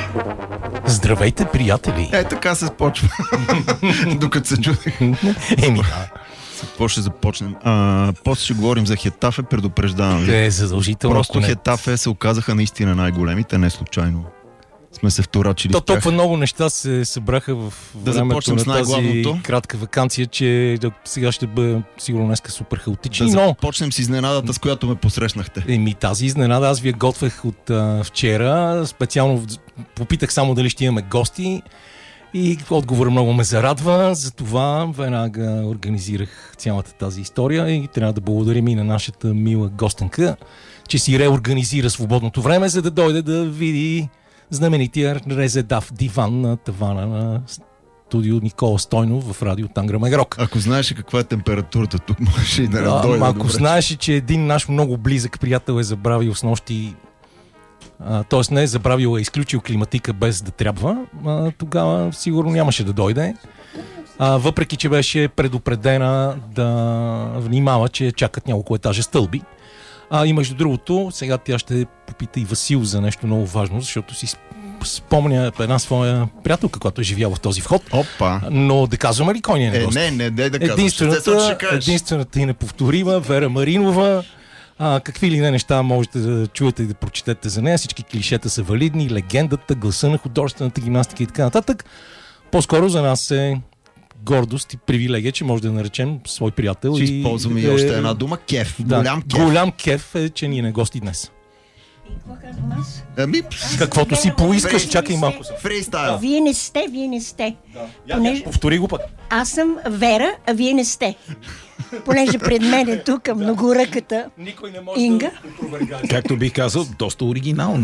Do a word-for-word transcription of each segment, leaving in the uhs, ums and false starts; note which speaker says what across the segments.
Speaker 1: Здравейте, приятели!
Speaker 2: Е, така се почва. Докато се чудех.
Speaker 1: Еми да.
Speaker 2: Какво ще започнем? А, после ще говорим за Хетафе, предупреждавам ви.
Speaker 1: Е, задължително.
Speaker 2: Просто
Speaker 1: не...
Speaker 2: Хетафе се оказаха наистина най-големите, не случайно. Сме се вторачили
Speaker 1: То,
Speaker 2: с тях.
Speaker 1: толкова много неща се събраха в
Speaker 2: Да
Speaker 1: времето на
Speaker 2: с
Speaker 1: тази кратка ваканция, че да, сега ще бъде сигурно днеска супер хаотични.
Speaker 2: Да
Speaker 1: но...
Speaker 2: започнем с изненадата, с която ме посрещнахте.
Speaker 1: Еми тази изненада аз ви я готвех от а, вчера. Специално попитах само дали ще имаме гости и отговорът много ме зарадва. Затова веднага организирах цялата тази история и трябва да благодарим и на нашата мила гостенка, че си реорганизира свободното време, за да дойде да види знаменития резедав диван на тавана на студио Никола Стойнов в радио Тангра Мегрок.
Speaker 2: Ако знаеш каква е температурата тук, можеше и да не дойде.
Speaker 1: Ако знаеш, че един наш много близък приятел е забравил с нощи, т.е. не е забравил, е изключил климатика без да трябва, а, тогава сигурно нямаше да дойде. А, въпреки, че беше предупредена да внимава, че чакат няколко етажа стълби. А, и между другото, сега тя ще попита и Васил за нещо много важно, защото си спомня една своя приятелка, която е живяла в този вход.
Speaker 2: Опа!
Speaker 1: Но да казваме ли кой ни е
Speaker 2: Е,
Speaker 1: гост?
Speaker 2: не, не, не да казваш.
Speaker 1: Единствената, единствената и неповторима Вера Маринова. А, какви ли не неща можете да чуете и да прочетете за нея. Всички клишета са валидни, легендата, гласа на художествената гимнастика и така нататък. По-скоро за нас е гордост и привилегия, че може да наречем свой приятел.
Speaker 2: Ще
Speaker 1: и
Speaker 2: използваме и
Speaker 1: е,
Speaker 2: още една дума. Кеф.
Speaker 1: Да,
Speaker 2: голям кеф.
Speaker 1: Голям кеф е, че ни е гости днес.
Speaker 3: И какво казвам аз?
Speaker 2: Ами,
Speaker 1: Каквото си поискаш, чакай малко.
Speaker 2: фристайл.
Speaker 3: Вие не сте, вие не сте.
Speaker 1: Я,
Speaker 3: Понеже...
Speaker 1: Повтори го пък.
Speaker 3: Аз съм Вера, а вие не сте. Понеже пред мен е тук многоръката
Speaker 1: Никой не може
Speaker 3: Инга.
Speaker 1: да опровергае.
Speaker 4: Както бих казал, доста оригинално.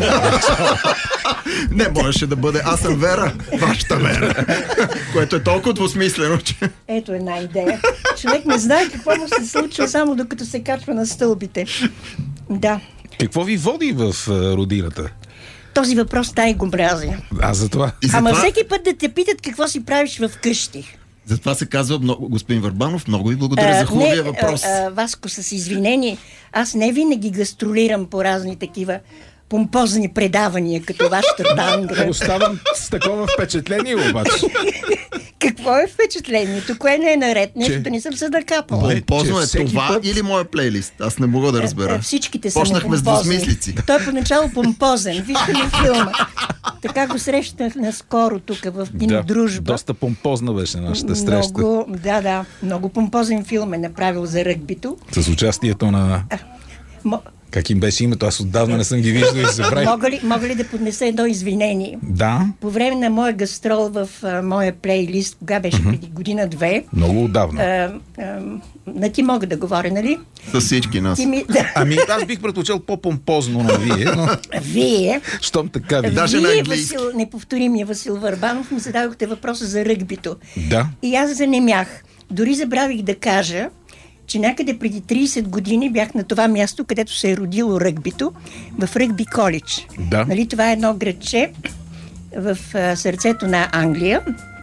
Speaker 2: Не можеше да бъде. Аз съм Вера, вашата Вера. Което е толкова двусмислено, че...
Speaker 3: Ето една идея. Човек не знае какво му се случва само докато се качва на стълбите. Да.
Speaker 4: Какво ви води в а, родината?
Speaker 3: Този въпрос тай го мразя.
Speaker 4: Аз за това.
Speaker 2: И
Speaker 3: Ама
Speaker 2: затова,
Speaker 3: всеки път да те питат какво си правиш в къщи.
Speaker 2: затова се казва, много, господин Върбанов, много ви благодаря за хубавия
Speaker 3: не,
Speaker 2: въпрос.
Speaker 3: А, а, Васко, с извинение, аз не винаги гастролирам по разни такива помпозни предавания, като вашата Тангра.
Speaker 4: Оставам с такова впечатление обаче.
Speaker 3: Какво е впечатлението? Кое не е наред? Нещо
Speaker 4: Че-
Speaker 3: да не съм се накапала.
Speaker 2: Помпозно
Speaker 4: че
Speaker 2: е
Speaker 4: всеки
Speaker 2: това
Speaker 4: път-
Speaker 2: или моя плейлист? Аз не мога да разбера.
Speaker 3: Е, Всичките са
Speaker 2: Почнахме с
Speaker 3: непомпозни.
Speaker 2: двусмислици.
Speaker 3: Той е поначало помпозен. Вижте ли филма? Така го срещнах наскоро тук в
Speaker 4: Да,
Speaker 3: Дружба.
Speaker 4: доста помпозна беше нашата среща.
Speaker 3: Много, да, да. Много помпозен филм е направил за ръгбито.
Speaker 4: С участието на...
Speaker 3: М-
Speaker 4: Как им беше името? Аз отдавна не съм ги виждал и забравих.
Speaker 3: мога, ли, мога ли да поднеса едно извинение?
Speaker 4: Да,
Speaker 3: По време на моя гастрол в а, моя плейлист, кога беше преди година-две,
Speaker 4: много отдавна.
Speaker 3: а, а, на ти мога да говоря, нали?
Speaker 2: С всички нас.
Speaker 3: Ти ми, да,
Speaker 4: Ами аз бих предпочел по-помпозно на вие, но
Speaker 3: вие,
Speaker 4: щом така ви...
Speaker 2: Даже на
Speaker 3: вие,
Speaker 2: английски.
Speaker 3: Васил, неповторимия Васил Върбанов, ми зададохте въпроса за ръгбито.
Speaker 4: Да.
Speaker 3: И аз занемях. Дори забравих да кажа, че някъде преди трийсет години бях на това място, където се е родило ръгбито, в Ръгби коледж.
Speaker 4: Да.
Speaker 3: Нали, това е едно градче в а, сърцето на Англия.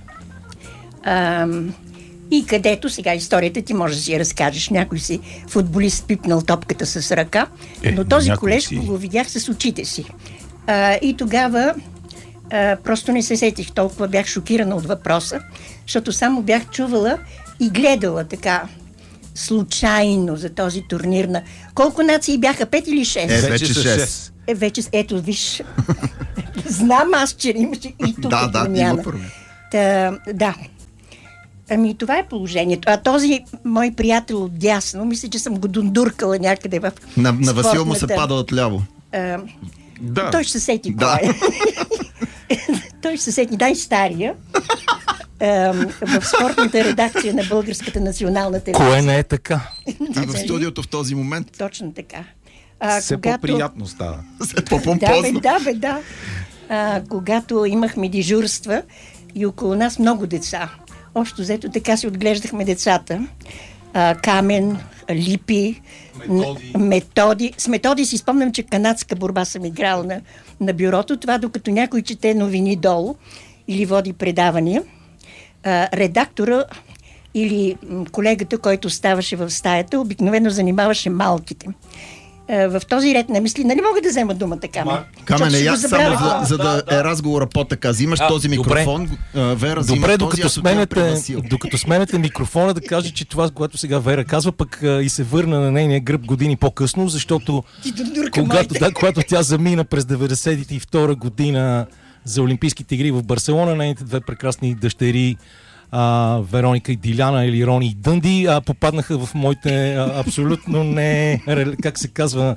Speaker 3: Ам, и където, сега историята ти може да си я разкажеш. Някой си футболист пипнал топката с ръка,
Speaker 4: Е,
Speaker 3: но този
Speaker 4: някой
Speaker 3: колеж
Speaker 4: си.
Speaker 3: го видях с очите си. А, и тогава а, просто не се сетих, толкова бях шокирана от въпроса, защото само бях чувала и гледала така случайно за този турнир на... Колко нации бяха? Пет или шест?
Speaker 2: Е, вече
Speaker 4: са
Speaker 2: шест.
Speaker 3: Е, вече, ето, виж. Знам аз, че имаше и тук
Speaker 2: Да, да,
Speaker 3: промяна.
Speaker 2: има промяна.
Speaker 3: Та, да. Ами това е положението. А този мой приятел от дясно, мисля, че съм го дундуркала някъде в
Speaker 2: На, на Васил му се
Speaker 3: спортната-
Speaker 2: пада отляво.
Speaker 3: А,
Speaker 4: Да.
Speaker 3: той ще се сети
Speaker 2: Да.
Speaker 3: кой е. Той ще се сети най-стария а, в спортната редакция на Българската национална телевизия.
Speaker 1: Кое не е така?
Speaker 2: И в студиото в този момент
Speaker 3: Точно така. А,
Speaker 4: Все по-приятно става.
Speaker 2: се
Speaker 3: Да, бе,
Speaker 2: по-помпозно.
Speaker 3: да, бе, да. А, когато имахме дежурства и около нас много деца. Общо взето така си отглеждахме децата. А, Камен, Липи,
Speaker 1: Методи.
Speaker 3: н- методи. С Методи си спомням, че канадска борба съм играл на, на бюрото. Това докато някой чете новини долу или води предавания. А, редактора или м, колегата, който ставаше в стаята, обикновено занимаваше малките. а, в този ред на мисли, нали мога да взема думата, Камен?
Speaker 2: Камен, я само за, за да, да е разговора по-така. Взимаш а, този микрофон, а, Вера, взима
Speaker 1: добре,
Speaker 2: този,
Speaker 1: докато сменете, докато сменете микрофона, да кажа, че това, което сега Вера казва, пък а, и се върна на нейния гръб години по-късно, защото когато, да, когато тя замина през деветдесет и втора година за Олимпийските игри в Барселона, нейните две прекрасни дъщери А, Вероника и Диляна или Рони и Дънди а, попаднаха в моите а, абсолютно не, как се казва,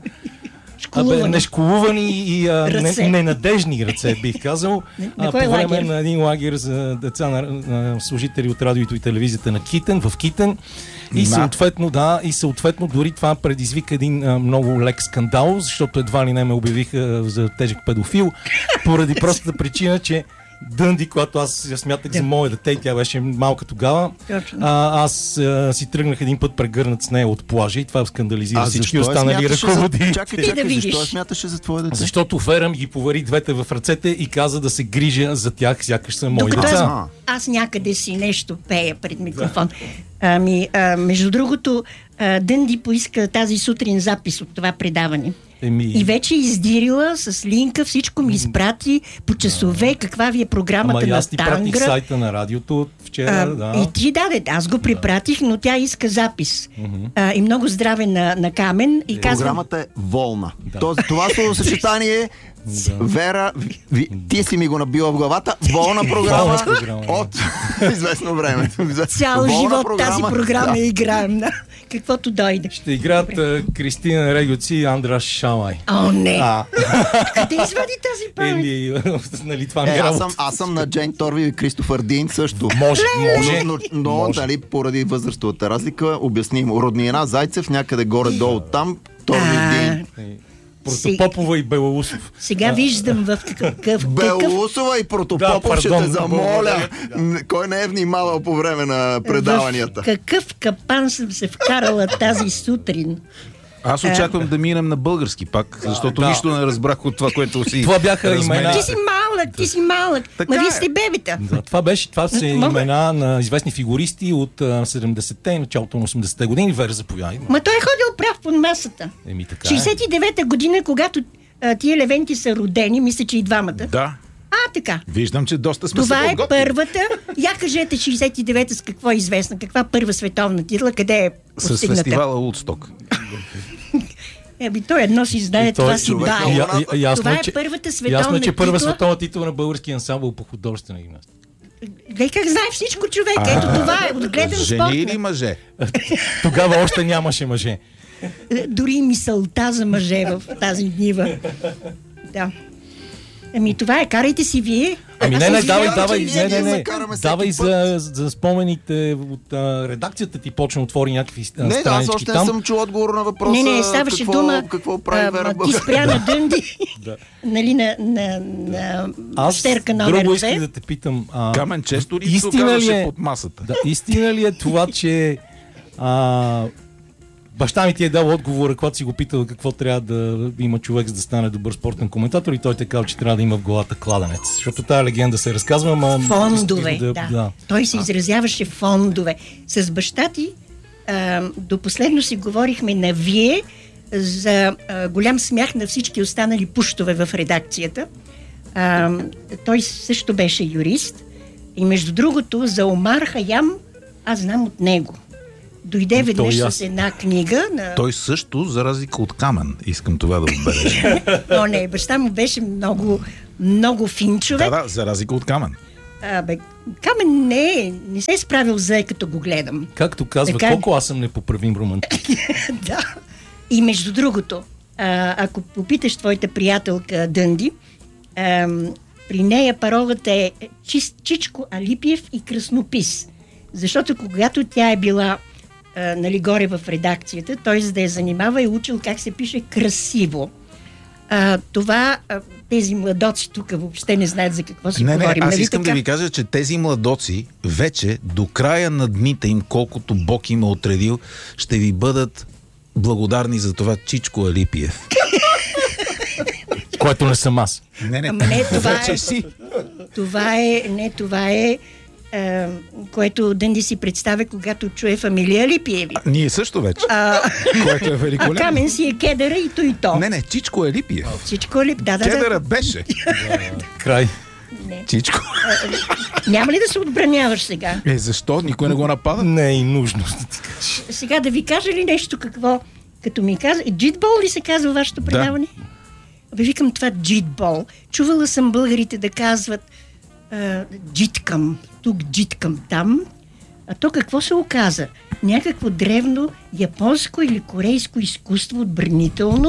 Speaker 1: абе, нешколувани и а, не, ненадежни ръце, бих казал. А, по време лагер? на един лагер за деца на, на служители от радиото и телевизията на Китен, в Китен. И да. съответно, да, и съответно дори това предизвика един а, много лек скандал, защото едва ли не ме обявиха за тежък педофил, поради простата причина, че Дънди, когато аз я смятах за мое дете, тя беше малка тогава, а, аз а, си тръгнах един път прегърнат с нея от плажа и това скандализира а всички останали ръководители.
Speaker 2: Чакай, чакай, да защо я смяташе за твое дете?
Speaker 1: Защото Вера ми ги повари двете в ръцете и каза да се грижа за тях, сякаш са мои
Speaker 3: Докато
Speaker 1: деца.
Speaker 3: Аз, аз някъде си нещо пея пред микрофон. Ами, а, между другото, а, Дънди поиска тази сутрин запис от това предаване. Еми... И вече издирила с линка, всичко ми изпрати по часове, каква ви е програмата
Speaker 1: Ама
Speaker 3: на
Speaker 1: аз ти
Speaker 3: Тангра.
Speaker 1: пратих сайта на радиото вчера. А, да.
Speaker 3: И ти даде, аз го препратих, но тя иска запис. Uh-huh. А, и много здраве на, на Камен. И казвам...
Speaker 2: Програмата е волна. Да. Този, това словосъчетание да. Вера, ви, ти си ми го набила в главата. Волна програма от известно време.
Speaker 3: Цял волна живот програма, тази програма да. играем. Да. Каквото дойде.
Speaker 1: Ще играят Кристина Регоци и Андраш Шамай.
Speaker 3: О, не! А. Къде извади тази памет?
Speaker 1: Еми, нали, това ми
Speaker 2: е,
Speaker 1: е
Speaker 2: аз, съм, аз съм на Джейн Торви и Кристофър Дин също.
Speaker 1: Може, може.
Speaker 2: Но, но, но дали, поради възрастовата разлика, обяснимо. Роднина Зайцев, някъде горе-долу там, Торви Дин.
Speaker 1: Протопопова и Белоусов.
Speaker 3: Сега виждам в какъв...
Speaker 2: Белоусова и Протопопов, да, ще те замоля. Да. Кой не е внимавал по време на предаванията?
Speaker 3: В какъв капан съм се вкарала тази сутрин?
Speaker 4: Аз очаквам а... да минем на български пак, защото да. нищо не разбрах от това, което си...
Speaker 1: Това бяха имена...
Speaker 3: Ти си малък, ти си малък. Така Ма вие сте бебета.
Speaker 1: Да, това беше, това са имена на известни фигуристи от седемдесетте и началото на осемдесетте години. Вера, заповядай.
Speaker 3: Ма той е ходил прав под масата.
Speaker 1: Еми така
Speaker 3: шейсет и девета година, когато а, тия левенти са родени, мисля, че и двамата.
Speaker 4: Да.
Speaker 3: А, така.
Speaker 4: Виждам, че доста сме
Speaker 3: това
Speaker 4: се
Speaker 3: е първата. Я кажете шейсет и девета с какво е известна? Каква първа световна титла? Къде е постигната?
Speaker 4: С фестивала Улдсток.
Speaker 3: Еби, той едно си знае, това той, си дае.
Speaker 1: Я, я, ясно,
Speaker 3: това е
Speaker 1: че,
Speaker 3: първата световна
Speaker 1: ясно, че първа
Speaker 3: титла.
Speaker 1: световна титла на български ансамбъл по художествена гимнастика.
Speaker 3: Гледай как знае всичко, човек. А, Ето това е отгледан спорт.
Speaker 4: Жени или мъже?
Speaker 1: Тогава още нямаше мъже.
Speaker 3: Дори мисълта за мъже в тази днива. Да. Ами това е, карайте си вие.
Speaker 1: Ами не, не, давай, давай, не, не, не, давай за, за спомените от а, редакцията ти почна отвори някакви странички там.
Speaker 2: Не, аз още не съм чул отговор на въпроса.
Speaker 3: Не, не, ставаше
Speaker 2: какво,
Speaker 3: дума,
Speaker 2: какво прави Вера
Speaker 3: а, ти спря на Дънди, нали, на, на, на щерка номер две.
Speaker 1: Аз друго исках да те питам. А,
Speaker 4: Камен често ли се оказваше под масата?
Speaker 1: Да, истина ли е това, че а, баща ми ти е дал отговора, когато си го питал какво трябва да има човек, за да стане добър спортен коментатор, и той те казал, че трябва да има в главата кладенец. Защото тая легенда се разказва, ама...
Speaker 3: Фондове, да.
Speaker 1: да. да.
Speaker 3: Той се изразяваше фондове. С баща ти а, до последно си говорихме на вие за а, голям смях на всички останали пуштове в редакцията. А, той също беше юрист. И между другото, за Омар Хаям аз знам от него. Дойде веднъж с една книга. На...
Speaker 4: Той също, за разлика от Камен, искам това да отбележа.
Speaker 3: Но не, баща му беше много, много фин човек.
Speaker 4: Да, да, за разлика от Камен.
Speaker 3: А, бе, Камен не, не се е справил зле, като го гледам.
Speaker 1: Както казва, така... колко аз съм непоправим романтик.
Speaker 3: Да. И между другото, а, ако попиташ твоята приятелка Дънди, а, при нея паролата е Чис, Чичко Алипиев и краснопис. Защото когато тя е била а, нали, горе в редакцията, той за да я занимава е учил как се пише красиво. А, това а, тези младоци тук въобще не знаят за какво си
Speaker 4: не,
Speaker 3: говорим.
Speaker 4: Не, аз
Speaker 3: нали
Speaker 4: искам
Speaker 3: така?
Speaker 4: да ви кажа, че тези младоци вече до края на дните им, колкото Бог им е отредил, ще ви бъдат благодарни за това Чичко Алипиев.
Speaker 1: Което не съм аз.
Speaker 4: Не, не,
Speaker 3: Ама не, това
Speaker 4: вече
Speaker 3: е,
Speaker 4: си.
Speaker 3: Това е, не, това е а, което Дънди си представя, когато чуе фамилия Алипиеви.
Speaker 4: А, ние също вече.
Speaker 3: А,
Speaker 4: което е великолепно.
Speaker 3: А Камен си е кедъра и то и то.
Speaker 4: Не, не, Чичко Алипиев.
Speaker 3: Всичко е лип, да, да,
Speaker 4: Кедъра
Speaker 3: да.
Speaker 4: беше.
Speaker 1: Край.
Speaker 3: Не.
Speaker 4: Чичко.
Speaker 3: Няма ли да се отбраняваш сега?
Speaker 4: Е, защо? Никой не го напада?
Speaker 1: Не е и нужно.
Speaker 3: Сега да ви кажа ли нещо какво? Като ми каза, джитбол ли се казва вашето предаване? Абе, викам това джитбол. Чувала съм българите да казват а, джиткам, тук джиткам там. А то какво се оказа? Някакво древно японско или корейско изкуство отбранително.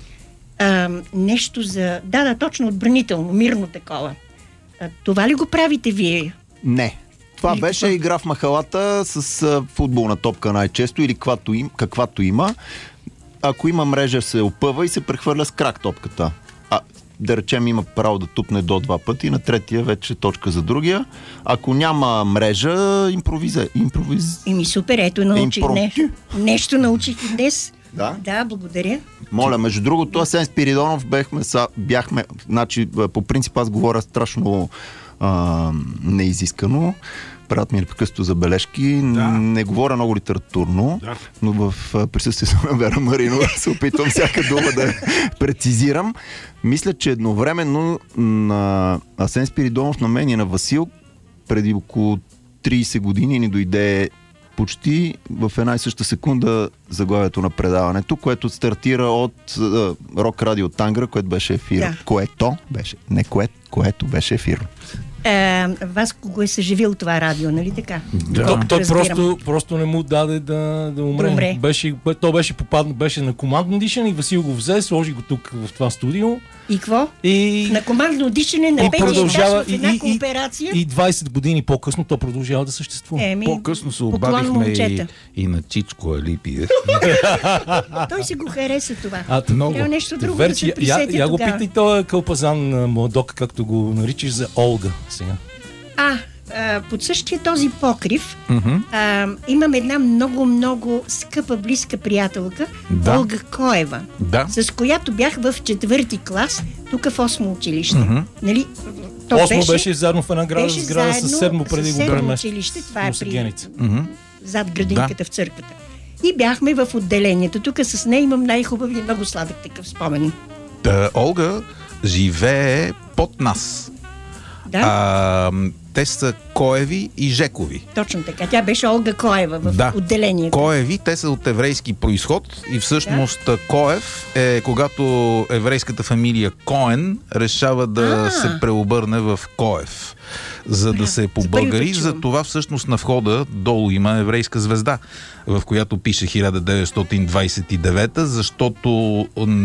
Speaker 3: А, нещо за... Да, да, точно отбранително, мирно такова. А, това ли го правите вие?
Speaker 2: Не. Това
Speaker 3: Или
Speaker 2: беше
Speaker 3: какво?
Speaker 2: игра в махалата с а, футболна топка най-често или каквато, им, каквато има. Ако има мрежа, се опъва и се прехвърля с крак топката. А, да речем, има право да тупне до два пъти, на третия вече точка за другия. Ако няма мрежа, импровиза. Импровиз...
Speaker 3: Еми супер, ето научих не.
Speaker 2: Импромптю.
Speaker 3: Нещо научих и днес.
Speaker 2: Да?
Speaker 3: Да, благодаря.
Speaker 2: Моля, между другото, Асен Спиридонов бяхме, са, бяхме, значи, по принцип аз говоря страшно а, неизискано. Правят ми непрекъснато забележки. Да. Не говоря много литературно, да. Но в присъствието на Вера Маринова се опитвам всяка дума да прецизирам. Мисля, че едновременно на Асен Спиридонов, на мен и на Васил, преди около трийсет години ни дойде почти в една и съща секунда заглавието на предаването, което стартира от uh, Рок Радио Тангра, което беше ефир. Да. Което беше, не кое, което беше ефир.
Speaker 3: Е, Васко го е съживил това радио, нали така?
Speaker 1: Да. То, той просто, просто не му даде да, да умре.
Speaker 3: Да умре.
Speaker 1: Беше, то беше попадна, беше на командно дишане и Васил го взе, сложи го тук в това студио.
Speaker 3: И какво?
Speaker 1: И...
Speaker 3: На командно дишане на петия етаж в една
Speaker 1: и,
Speaker 3: кооперация.
Speaker 1: И, и двайсет години по-късно то продължава да съществува.
Speaker 3: Еми,
Speaker 4: по-късно се
Speaker 3: поклон
Speaker 4: обадихме и,
Speaker 3: момчета.
Speaker 4: и на Чичко Алипиев.
Speaker 3: Той си го хареса това.
Speaker 1: А,
Speaker 4: много.
Speaker 3: Трябва нещо друго
Speaker 1: Верчи,
Speaker 3: да се
Speaker 1: я,
Speaker 3: присетя
Speaker 1: я го
Speaker 3: тогава.
Speaker 1: питай този кълпазан младок, както го наричаш, за Олга сега.
Speaker 3: А, а, под същия този покрив
Speaker 4: Мгм.
Speaker 3: а, имам една много-много скъпа, близка приятелка,
Speaker 4: Да.
Speaker 3: Олга Коева,
Speaker 4: Да.
Speaker 3: с която бях в четвърти клас, тук в осмо училище.
Speaker 4: Мгм.
Speaker 3: Нали? То
Speaker 1: Осмо беше заедно в една града,
Speaker 3: беше
Speaker 1: сграда с
Speaker 3: заедно
Speaker 1: седмо преди
Speaker 3: с
Speaker 1: го
Speaker 3: седмо
Speaker 1: премести.
Speaker 3: училище, това е при
Speaker 1: Мусагеница.
Speaker 4: Мгм.
Speaker 3: зад градинката в църквата. И бяхме в отделението. Тук с нея имам най-хубави и много сладък такъв спомен.
Speaker 4: Та, Олга живее под нас.
Speaker 3: Да,
Speaker 4: А, те са Коеви и Жекови.
Speaker 3: точно така. Тя беше Олга Коева в
Speaker 4: Да.
Speaker 3: отделението.
Speaker 4: Коеви, те са от еврейски происход и всъщност да. Коев е когато еврейската фамилия Коен решава да
Speaker 3: А.
Speaker 4: се преобърне в Коев, за да се побългари.
Speaker 3: път
Speaker 4: За
Speaker 3: чувам.
Speaker 4: това всъщност на входа долу има еврейска звезда, в която пише хиляда деветстотин двайсет и девета, защото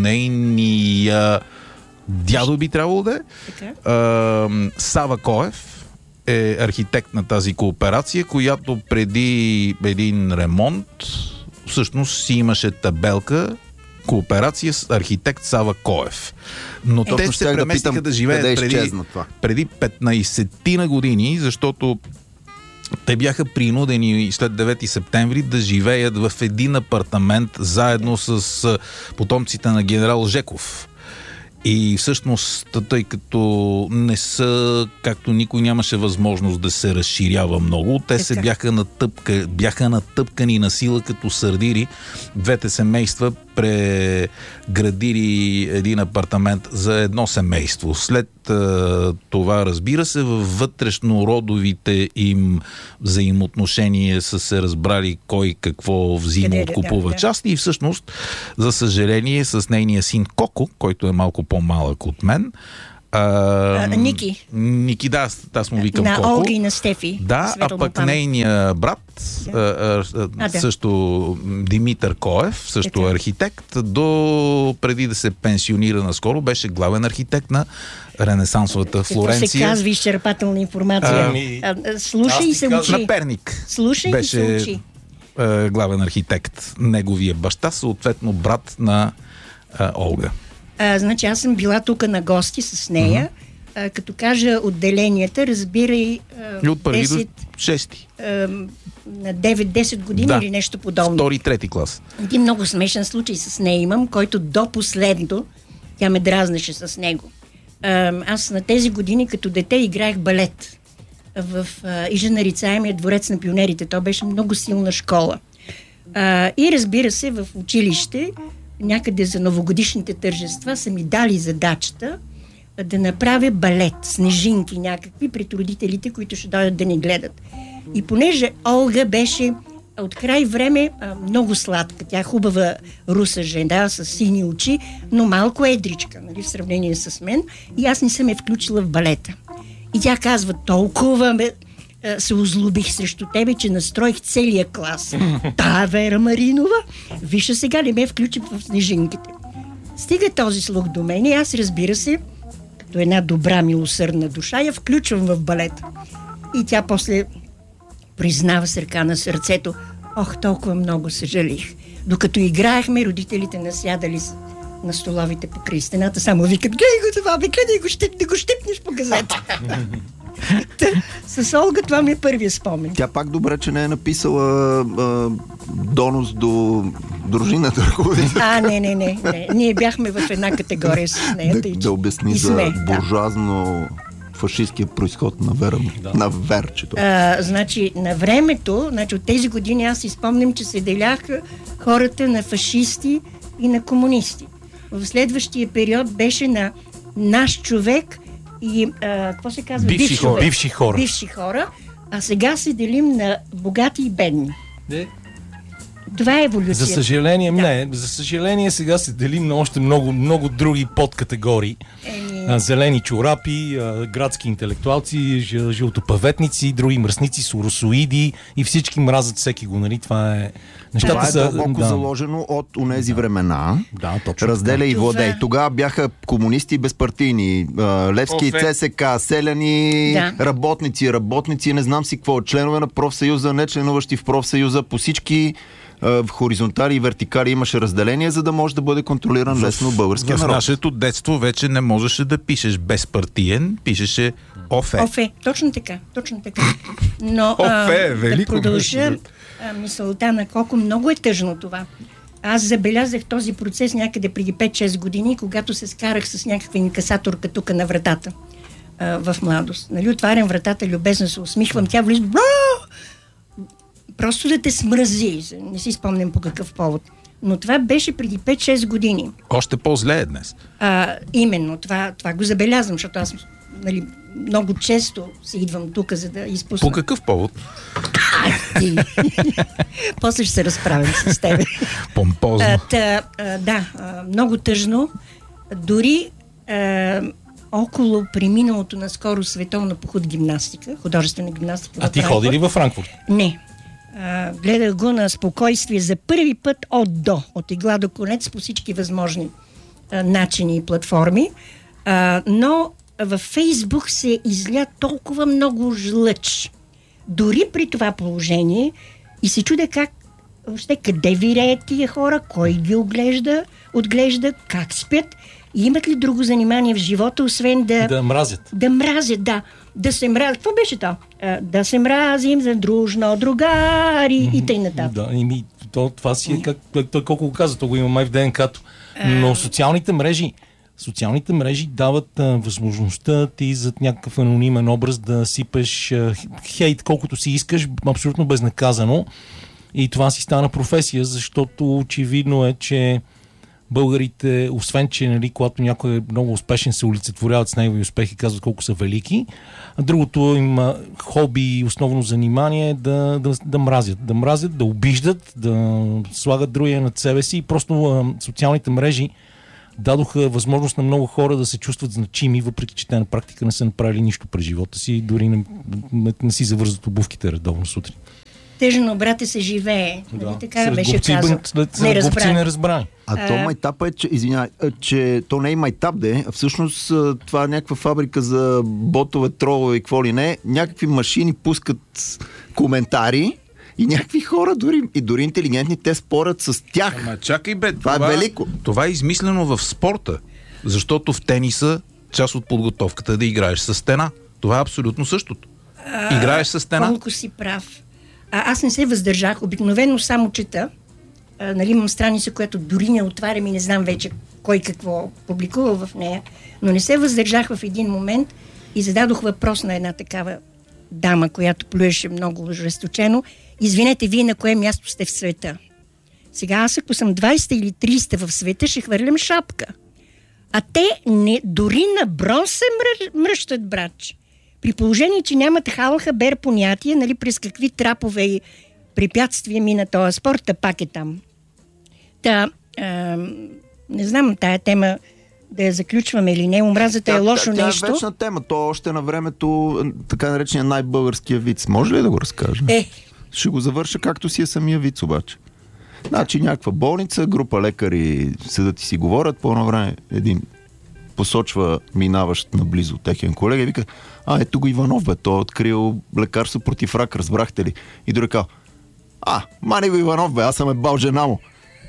Speaker 4: нейния дядо би трябвало да е.
Speaker 3: Така.
Speaker 4: А, Сава Коев е архитект на тази кооперация, която преди един ремонт всъщност си имаше табелка кооперация с архитект Сава Коев. Но
Speaker 2: Точно
Speaker 4: те се
Speaker 2: щях да
Speaker 4: преместиха
Speaker 2: питам
Speaker 4: да живеят
Speaker 2: къде
Speaker 4: преди,
Speaker 2: изчезна това.
Speaker 4: преди петнайсет на години, защото те бяха принудени след девети септември да живеят в един апартамент заедно с а, потомците на генерал Жеков. И всъщност, тъй като не са, както никой нямаше възможност да се разширява много, те се
Speaker 3: Така.
Speaker 4: бяха, натъпка, бяха натъпкани на сила като сардири. Двете семейства преградили един апартамент за едно семейство. След а, това, разбира се, във вътрешнородовите им взаимоотношения са се разбрали кой какво взима,
Speaker 3: Къде,
Speaker 4: откупува
Speaker 3: да, да.
Speaker 4: части и всъщност, за съжаление, с нейния син Коко, който е малко по-малък от мен, а,
Speaker 3: А, Ники.
Speaker 4: Ники, да, аз, аз му викам
Speaker 3: На
Speaker 4: Коко.
Speaker 3: Олга и на Стефи.
Speaker 4: Да, а
Speaker 3: Светла му
Speaker 4: пък
Speaker 3: памет.
Speaker 4: нейния брат, а, а, а,
Speaker 3: А, да.
Speaker 4: също Димитър Коев, също
Speaker 3: Така.
Speaker 4: архитект, до преди да се пенсионира наскоро, беше главен архитект на Ренесансовата
Speaker 3: Какво се
Speaker 4: Флоренция.
Speaker 3: казва изчерпателна информация?
Speaker 1: Ами,
Speaker 3: А, а, слушай
Speaker 1: аз
Speaker 3: и
Speaker 1: ти
Speaker 3: се
Speaker 1: казвам,
Speaker 3: учи.
Speaker 4: На Перник
Speaker 3: Слушай и се
Speaker 4: беше
Speaker 3: учи.
Speaker 4: а, главен архитект. Неговия баща, съответно брат на а, Олга.
Speaker 3: А, значи аз съм била тук на гости с нея. А, като кажа отделенията, разбирай а,
Speaker 4: И от първи до
Speaker 3: десет,
Speaker 4: шести.
Speaker 3: а, на девет-десет години
Speaker 4: Да.
Speaker 3: или нещо подобно.
Speaker 4: Втори, трети клас.
Speaker 3: Един много смешен случай с нея имам, който до последно тя ме дразнеше с него. А, аз на тези години като дете играех балет. в а, Ижа нарицаемия дворец на пионерите. То беше много силна школа. А, и разбира се, в училище, някъде за новогодишните тържества, са ми дали задачата да направя балет, снежинки някакви пред родителите, които ще дойдат да ни гледат. И понеже Олга беше от край време а, много сладка, тя хубава руса жена с сини очи, но малко едричка, нали, в сравнение с мен, и аз не съм я включила в балета. И тя казва, толкова ме, а, се озлобих срещу тебе, че настроих целия клас. Та, Вера Маринова, вижте сега не ме включи в снежинките. Стига този слух до мен и аз, разбира се, като една добра, милосърдна душа, я включвам в балета. И тя после признава с ръка на сърцето, ох, толкова много съжалих. Докато играехме, родителите насядали на столовите покрай стената, само викат, гледай го това, бе, гледай го, ще, да го щипнеш по газета. С Олга това ми е първия спомен.
Speaker 2: Тя пак добре, че не е написала а, донос до дружината.
Speaker 3: А, не, не, не, не. Ние бяхме в една категория с нея.
Speaker 2: Да,
Speaker 3: тъй,
Speaker 2: да обясни за
Speaker 3: сме,
Speaker 2: буржуазно фашистския произход на Вера, да. на Верчето.
Speaker 3: А, значи, на времето, значи от тези години аз си спомням, че се деляха хората на фашисти и на комунисти. В следващия период беше на наш човек и, а, какво се казва?
Speaker 1: Бивши,
Speaker 3: Бивши
Speaker 1: хора. Бивши хора.
Speaker 3: Бивши хора. А сега се делим на богати и бедни.
Speaker 1: Де?
Speaker 3: Това е еволюция.
Speaker 1: За съжаление,
Speaker 3: да.
Speaker 1: не. За съжаление, сега се делим на още много, много други подкатегории. Еми... Зелени чорапи, градски интелектуалци, жълтопаветници, други мръсници, соросоиди и всички мразят всеки го, нали? Това е...
Speaker 2: Нещата това е са, дълбоко да. заложено от онези да. времена.
Speaker 1: Да, точно.
Speaker 2: Разделя и владей. Тогава бяха комунисти безпартийни. Левски, ЦСК, селяни, да. работници, работници, не знам си какво. Членове на профсъюза, не членуващи в профсъюза. По всички в хоризонтали и вертикали имаше разделение, за да може да бъде контролиран лесно българския народ.
Speaker 4: В нашето детство вече не можеше да пишеш безпартиен, пишеше ОФЕ.
Speaker 3: ОФЕ, точно така, точно така. Но
Speaker 4: ОФЕ,
Speaker 3: а,
Speaker 4: велико
Speaker 3: да продължа а, мисълта на колко много е тъжно това. Аз забелязах този процес някъде преди пет-шест години, когато се скарах с някаква инкасаторка тук на вратата а, в младост. Нали, отварям вратата, любезно се усмихвам, тя влиза, просто да те смрази. Не си спомням по какъв повод. Но това беше преди пет-шест години.
Speaker 4: Още по-зле е днес.
Speaker 3: А, именно, това, това го забелязвам, защото аз, нали, много често се идвам тук, за да изпусна.
Speaker 4: По какъв повод?
Speaker 3: Ти. После ще се разправим с тебе.
Speaker 4: Помпозно.
Speaker 3: А, та, а, да, а, много тъжно. Дори а, около преминалото наскоро световна поход гимнастика, художествена гимнастика.
Speaker 1: А ти ходи ли във Франкфурт?
Speaker 3: Не. А, гледах го на спокойствие за първи път от до, от игла до конец, по всички възможни а, начини и платформи. А, но във Фейсбук се изля толкова много жлъч. Дори при това положение и се чудя как, въобще къде виреят тия хора, кой ги оглежда, отглежда, как спят и имат ли друго занимание в живота, освен да...
Speaker 1: Да мразят.
Speaker 3: Да мразят, да. Да се мразят. Какво беше то? А, да се мразим за дружно, другари mm-hmm. и тъй нататък.
Speaker 1: Да, и то, това си е, как, той колко го каза, то го има май в ДНК-то. Но социалните мрежи Социалните мрежи дават а, възможността ти зад някакъв анонимен образ да сипеш а, хейт колкото си искаш, абсолютно безнаказано. И това си стана професия, защото очевидно е, че българите, освен че, нали, когато някой е много успешен, се олицетворяват с негови успехи и казват колко са велики. А другото им хоби и основно занимание е да, да, да мразят. Да мразят, да обиждат, да слагат другия над себе си. И просто а, социалните мрежи дадоха възможност на много хора да се чувстват значими, въпреки че те на практика не са направили нищо през живота си, дори не, не, не си завързват обувките редовно сутрин.
Speaker 3: Тъжно, брате, се живее.
Speaker 1: Да.
Speaker 3: Нали така
Speaker 1: сред
Speaker 3: беше
Speaker 1: губци,
Speaker 3: казал.
Speaker 1: След не разбрани. не разбрани.
Speaker 2: А то майтапа е, че, извиняй, че то не е майтап, де, а всъщност това е някаква фабрика за ботове, тролове и какво ли не. Някакви машини пускат коментари и някакви хора, дори, и дори интелигентни, те спорят с тях.
Speaker 4: Ама чакай бе,
Speaker 2: това, това е велико.
Speaker 4: Това е измислено в спорта, защото в тениса част от подготовката е да играеш с стена. Това е абсолютно същото.
Speaker 3: А,
Speaker 4: играеш с стена.
Speaker 3: Колко си прав. А, аз не се въздържах. Обикновено само чета. А, нали, имам страница, която дори не отварям и не знам вече кой какво публикува в нея. Но не се въздържах в един момент и зададох въпрос на една такава дама, която плюеше много ожесточено: извинете, вие на кое място сте в света? Сега аз, ако съм двайсета или трийсета в света, ще хвърлям шапка. А те не, дори на бронз се мръ, мръщат, братче. При положение, че нямат хал-хабер понятие, нали, през какви трапове и препятствия мина този спорт, а пак е там. Та, а, не знам тая тема да я заключваме или не. Омразата е лошо
Speaker 2: тя,
Speaker 3: нещо.
Speaker 2: Тя е вечна тема. То още на времето, така наречения най-българския виц. Може ли да го разкажа?
Speaker 3: Е.
Speaker 2: Ще го завърша както си е самия виц обаче. Значи някаква болница, група лекари седат и си говорят. По едно време един посочва минаващ наблизо техен колега и вика: а, ето го Иванов, бе, той е открил лекарство против рак, разбрахте ли? И дори казва: а, мани го Иванов, бе, аз съм е бал жена му.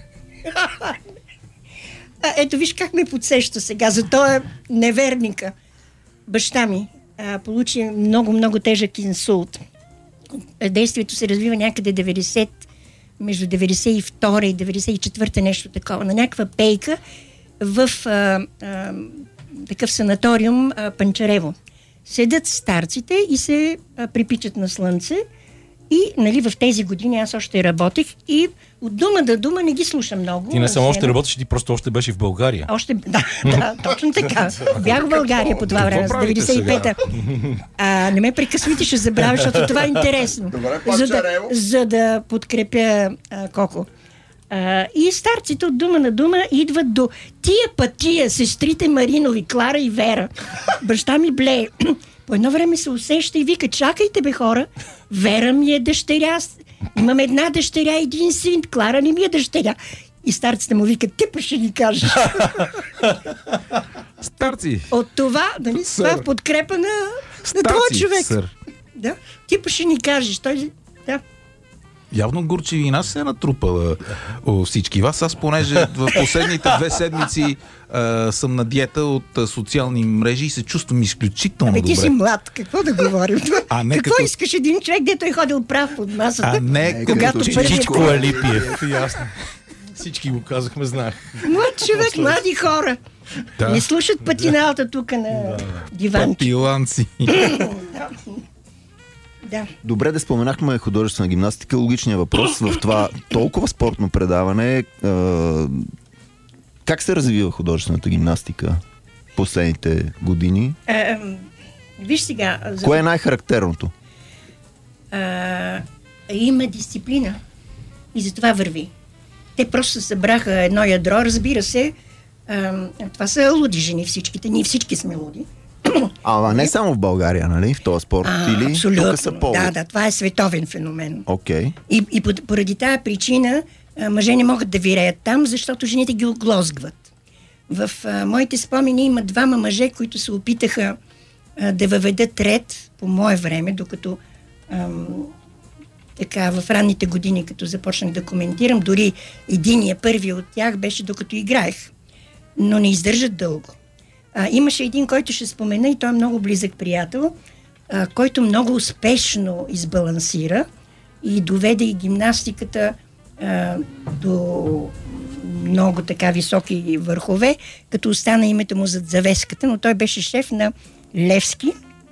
Speaker 3: А, ето виж как ме подсеща сега за този неверника. Баща ми а, получи много-много тежък инсулт. Действието се развива някъде деветдесет, между деветдесет и втора и деветдесет и четвърта, нещо такова, на някаква пейка в а, а, такъв санаториум а, Панчарево. Седят старците и се а, припичат на слънце. И, нали, в тези години аз още работех и от дума до дума не ги слушам много.
Speaker 1: Ти не само още работиш, ти просто още беше в България.
Speaker 3: Още, да, да, точно така. Бях в България по това време, с деветдесет и пета. А, не ме прекъсвайте, ще забравя, защото това е интересно.
Speaker 2: Добре,
Speaker 3: за, да, за да подкрепя а, Коко. А, и старците от дума на дума идват до тия пътия, сестрите Маринови, Клара и Вера. Баща ми блее. По едно време се усеща и вика: чакайте, бе, хора, Вера ми е дъщеря, имам една дъщеря, един син, Клара не ми е дъщеря. И старците му викат: ти па ще ни кажеш.
Speaker 4: Старци!
Speaker 3: От това, нали, това е в подкрепа на, на този човек.
Speaker 4: Сър.
Speaker 3: Да, ти па ще ни кажеш. Той, да.
Speaker 4: Явно горчевина се е натрупала у всички вас. Аз, понеже в последните две седмици а, съм на диета от а, социални мрежи и се чувствам изключително
Speaker 3: Абе,
Speaker 4: добре.
Speaker 3: ти си млад, какво да говорим?
Speaker 4: А не
Speaker 3: какво
Speaker 4: като...
Speaker 3: искаш един човек, дето е ходил прав под масата?
Speaker 4: А не
Speaker 3: когато
Speaker 2: като
Speaker 3: първият...
Speaker 1: Всичко е Липиев, ясно. Всички го казахме, знаех.
Speaker 3: Млад човек, млади хора.
Speaker 4: Да.
Speaker 3: Не слушат патиналата тук на диванче.
Speaker 4: Папиланци.
Speaker 3: Да.
Speaker 2: Добре, да споменахме художествена гимнастика. Логичният въпрос в това толкова спортно предаване е: как се развива художествената гимнастика последните години?
Speaker 3: А, виж сега. За...
Speaker 2: Кое е най-характерното?
Speaker 3: А, има дисциплина и за това върви. Те просто се събраха едно ядро, разбира се. А, това са луди жени всичките. Ние всички сме луди.
Speaker 2: Ама не само в България, нали? В този спорт.
Speaker 3: А,
Speaker 2: или
Speaker 3: абсолютно.
Speaker 2: тук са повод?
Speaker 3: Да, да, това е световен феномен.
Speaker 2: Окей.
Speaker 3: И, и поради тази причина а, мъже не могат да виреят там, защото жените ги оглозгват. В а, моите спомени има двама мъже, които се опитаха а, да въведат ред по мое време, докато ам, така в ранните години, като започнах да коментирам, дори единия, първи от тях беше докато играех. Но не издържат дълго. А, имаше един, който ще спомена, и той е много близък приятел, а, който много успешно избалансира и доведе и гимнастиката а, до много така високи върхове, като остана името му зад завеската, но той беше шеф на Левски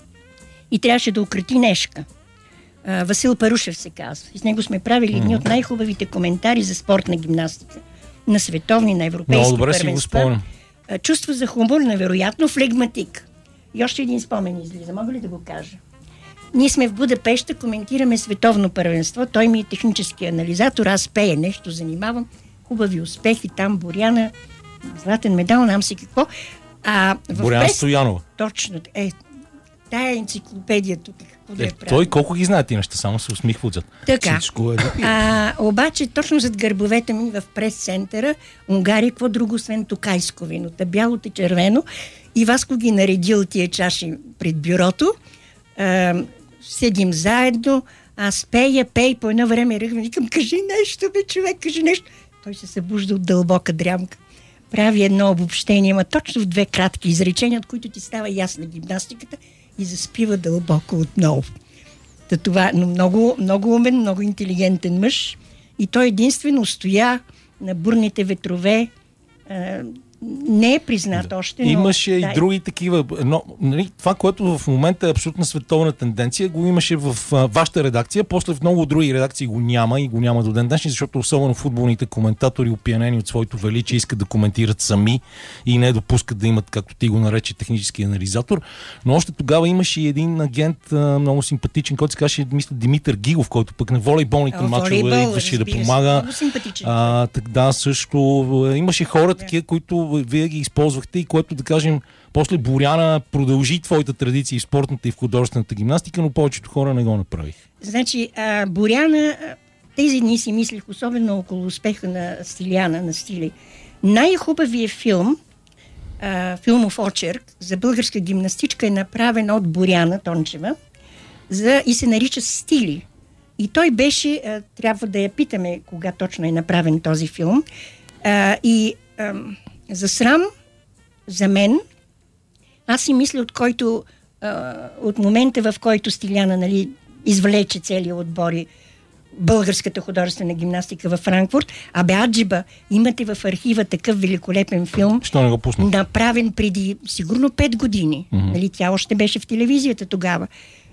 Speaker 3: и трябваше да укроти Нешка. А, Васил Парушев се казва. И с него сме правили едни от най-хубавите коментари за спортна гимнастика. На световни, на европейски
Speaker 1: Много добре си го
Speaker 3: първенства.
Speaker 1: спомням.
Speaker 3: Чувство за хумор, невероятно, флегматик. И още един спомен излиза. Мога ли да го кажа? Ние сме в Будапеща, коментираме световно първенство. Той ми е технически анализатор, аз пея нещо, занимавам. Хубави успехи, там Боряна, златен медал, нам си какво. А в
Speaker 1: Боряна
Speaker 3: Пест...
Speaker 1: Стоянова.
Speaker 3: Точно. Е, тая енциклопедия тук. Какво да
Speaker 1: Е,
Speaker 3: я прави?
Speaker 1: той колко ги знае ти неща, само се усмихва отзад.
Speaker 3: Така.
Speaker 4: Всичко е Липиев.
Speaker 3: А, обаче, точно зад гърбовете ми в прес-центъра, Унгария, какво друго, освен токайско виното, бялото и червено. И Васко ги наредил тия чаши пред бюрото. А, седим заедно, аз пея, пей, по едно време ръгвам, викам: кажи нещо, бе, човек, кажи нещо. Той се събужда от дълбока дрямка. Прави едно обобщение, има точно в две кратки изречения, от които ти става ясна гимнастиката, и заспива дълбоко отново. Та това, но много, много умен, много интелигентен мъж. И той единствено стоя на бурните ветрове, е, Не е признат
Speaker 1: да.
Speaker 3: още, но...
Speaker 1: Имаше
Speaker 3: да,
Speaker 1: и други такива. Но, нали, това, което в момента е абсолютно световна тенденция, го имаше в а, вашата редакция, после в много други редакции го няма и го няма до ден днешни, защото особено футболните коментатори, опиянени от своето величие, искат да коментират сами и не допускат да имат, както ти го нарече, технически анализатор. Но още тогава имаше и един агент, а, много симпатичен, който се казваше, мисля, Димитър Гигов, който пък на волейболните
Speaker 3: О,
Speaker 1: мачове
Speaker 3: волейбол,
Speaker 1: идваше да
Speaker 3: разбира се.
Speaker 1: помага.
Speaker 3: Много симпатичен.
Speaker 1: А, так, да, също имаше хора такива, които вие ги използвахте и което, да кажем, после Боряна продължи твоята традиция в спортната и в художествената гимнастика, но повечето хора не го направих.
Speaker 3: Значи, а, Боряна, тези дни си мислих, особено около успеха на Стиляна, на Стили. Най-хубавият филм, а, филмов очерк за българска гимнастичка е направен от Боряна Тончева за, и се нарича Стили. И той беше, а, трябва да я питаме кога точно е направен този филм. А, и а, за срам, за мен, аз си мисля, от който, а, от момента, в който Стиляна, нали, извлече целия отбор и българската художествена гимнастика във Франкфурт, а бе, аджиба, имате в архива такъв великолепен филм,
Speaker 1: Що не го пусна?
Speaker 3: направен преди сигурно пет години. Mm-hmm. Нали, тя още беше в телевизията тогава.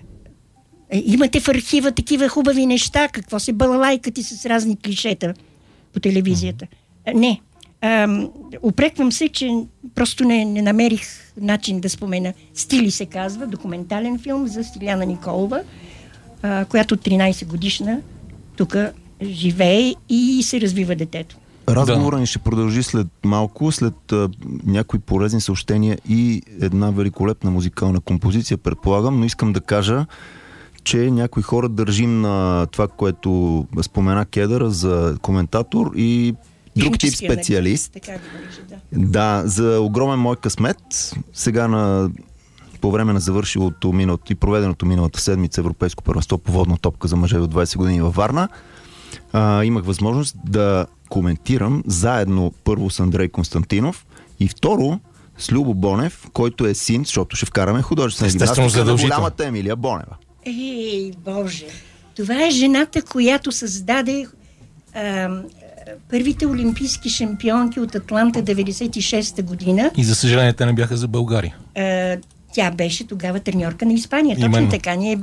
Speaker 3: Е, имате в архива такива хубави неща, какво се балалайкати с разни клишета по телевизията. Mm-hmm. Не. Ам, упреквам се, че просто не, не намерих начин да спомена. Стили се казва, документален филм за Стиляна Николова, а, която тринайсет годишна тук живее и се развива детето.
Speaker 2: Разговорът ни ще продължи след малко, след а, някои полезни съобщения и една великолепна музикална композиция, предполагам, но искам да кажа, че някои хора държим на това, което спомена Кедър за коментатор и друг тип специалист.
Speaker 3: Така ги нарича, да.
Speaker 2: Да, за огромен мой късмет. Сега на по време на завършилото миналото и проведеното миналата седмица Европейско първенство по водна топка за мъже от двайсет години във Варна, а, имах възможност да коментирам заедно първо с Андрей Константинов и второ с Любо Бонев, който е син, защото ще вкараме художествена гимнастика на голямата Емилия Бонева.
Speaker 3: Ей, Боже! Това е жената, която създаде а, първите олимпийски шампионки от Атланта деветдесет и шеста година.
Speaker 1: И за съжаление те не бяха за България.
Speaker 3: А, тя беше тогава треньорка на Испания. Точно
Speaker 1: Именно.
Speaker 3: така. Ние,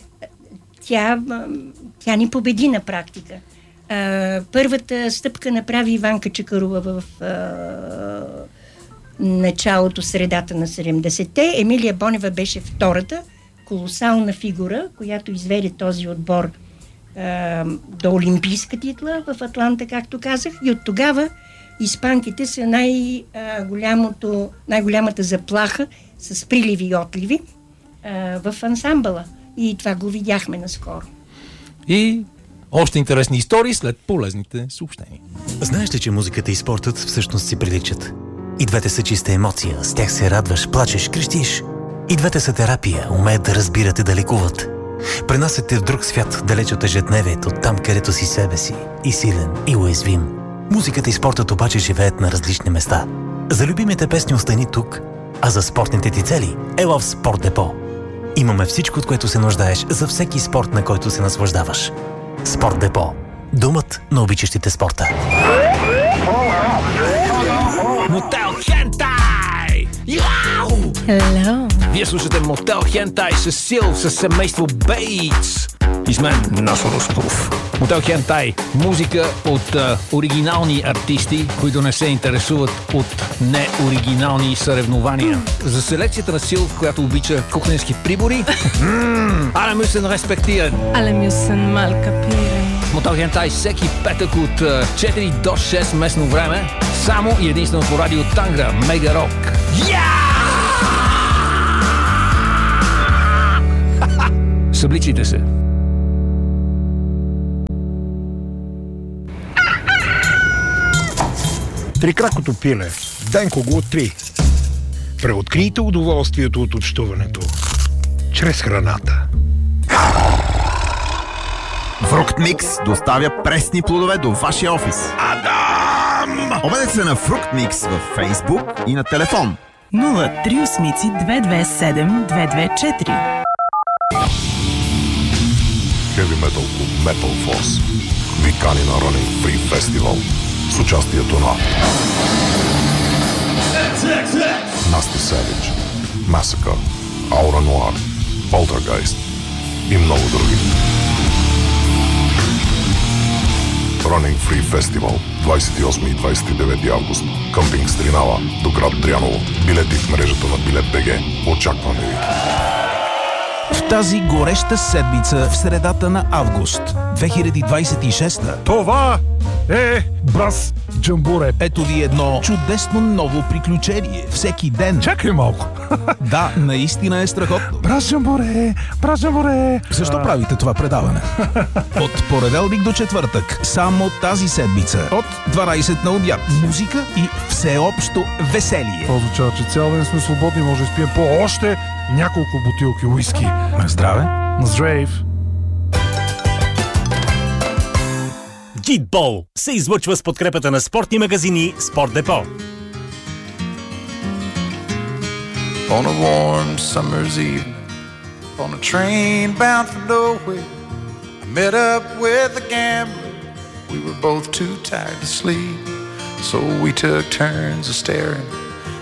Speaker 3: тя, тя ни победи на практика. А, първата стъпка направи Иванка Чакарова в а, началото, средата на седемдесетте. Емилия Бонева беше втората колосална фигура, която изведе този отбор а, до олимпийска титла в Атланта, както казах. И от тогава испанките са най-голямото, най-голямата заплаха с приливи и отливи а, в ансамбъла. И това го видяхме наскоро.
Speaker 1: И още интересни истории след полезните съобщения.
Speaker 5: Знаеш ли, че музиката и спортът всъщност си приличат? И двете са чиста емоция, с тях се радваш, плачеш, крещиш. И двете са терапия, умеят да разбират и да лекуват. Пренасят те в друг свят, далеч от ежедневието, там където си себе си, и силен, и уязвим. Музиката и спортът обаче живеят на различни места. За любимите песни остани тук, а за спортните ти цели ела в Спорт Депо. Имаме всичко, от което се нуждаеш за всеки спорт, на който се наслаждаваш. Спорт Депо. Думът на обичащите спорта.
Speaker 6: Мотел Хентай! Яу!
Speaker 7: Hello.
Speaker 6: Вие слушате Мотел Хентай с Сил, с семейство Бейтс. И с мен Насо Русков. Мотел Хентай. Музика от а, оригинални артисти, които не се интересуват от неоригинални съревнования. За селекцията на Сил, която обича кухненски прибори. Але мюсен респектиран.
Speaker 7: Alle müssen mal kapieren.
Speaker 6: Мотел Хентай всеки петък от а, четири до шест местно време. Само и единствено по радио Тангра. Мега Рок. Събличите се.
Speaker 8: Трикракото пиле. Денко го три. Преоткрийте удоволствието от общуването. Чрез храната.
Speaker 9: Фруктмикс доставя пресни плодове до вашия офис. Адам! Обадете се на Фруктмикс във Фейсбук и на телефон.
Speaker 10: нула три осмици две две седем две две четири.
Speaker 11: Heavy Metal Club Metal Force ви кани на Running Free Festival с участието на Nasty Savage, Massacre, Aura Noir, Poltergeist и много други. Running Free Festival, двадесет и осми и двадесет и девети август. Къмпинг Стринава до град Дряново. Билети в мрежата на Билет БГ. Очакваме ви!
Speaker 12: В тази гореща седмица в средата на август две хиляди двадесет и шеста.
Speaker 8: Това е Брас Джамбуре.
Speaker 12: Ето ви едно чудесно ново приключение. Всеки ден.
Speaker 8: Чакай малко.
Speaker 12: Да, наистина е страхотно.
Speaker 8: Брас Джамбуре, Брас Джамбуре.
Speaker 12: Защо а... правите това предаване? От понеделник до четвъртък, само тази седмица, от дванадесет на обяд, музика и всеобщо веселие.
Speaker 8: Това означава, че цял ден сме свободни, може да спием по още няколко бутилки уиски.
Speaker 12: На здраве.
Speaker 8: На здрав.
Speaker 13: Гидбол се излъчва с подкрепата на спортни магазини Спорт Депо.
Speaker 14: On a warm summer's eve, on a train bound for nowhere, I met up with a gambler. We were both too tired to sleep, so we took turns of staring